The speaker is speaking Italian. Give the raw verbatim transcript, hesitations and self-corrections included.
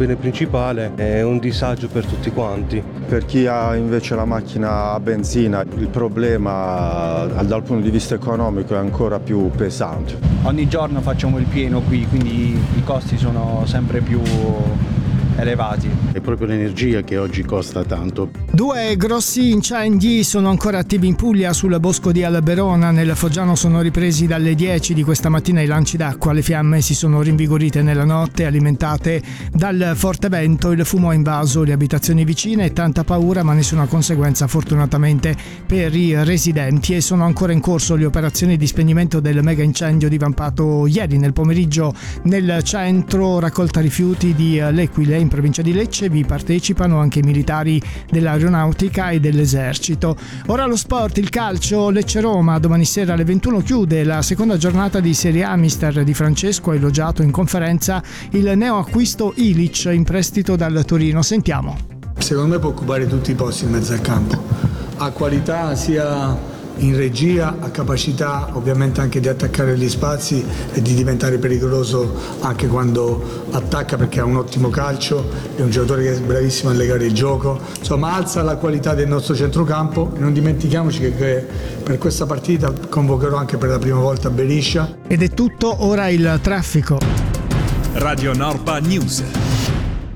bene principale è un disagio per tutti quanti. Per chi ha invece la macchina a benzina il problema dal punto di vista economico è ancora più pesante. Ogni giorno facciamo il pieno qui, quindi i costi sono sempre più elevati. È proprio l'energia che oggi costa tanto. Due grossi incendi sono ancora attivi in Puglia sul bosco di Alberona. Nel Foggiano sono ripresi dalle dieci di questa mattina i lanci d'acqua. Le fiamme si sono rinvigorite nella notte, alimentate dal forte vento. Il fumo ha invaso le abitazioni vicine e tanta paura, ma nessuna conseguenza fortunatamente per i residenti. E sono ancora in corso le operazioni di spegnimento del mega incendio divampato ieri nel pomeriggio nel centro raccolta rifiuti di L'Equile in provincia di Lecce. Vi partecipano anche i militari dell'aeronautica e dell'esercito. Ora lo sport, il calcio. Lecce-Roma domani sera alle ventuno chiude la seconda giornata di Serie A. Mister Di Francesco ha elogiato in conferenza il neoacquisto Ilić in prestito dal Torino. Sentiamo. Secondo me può occupare tutti i posti in mezzo al campo. Ha qualità sia in regia, ha capacità ovviamente anche di attaccare gli spazi e di diventare pericoloso anche quando attacca, perché ha un ottimo calcio, è un giocatore che è bravissimo a legare il gioco, insomma alza la qualità del nostro centrocampo. E non dimentichiamoci che, che per questa partita convocherò anche per la prima volta Beriscia. Ed è tutto, ora il traffico. Radio Norpa News.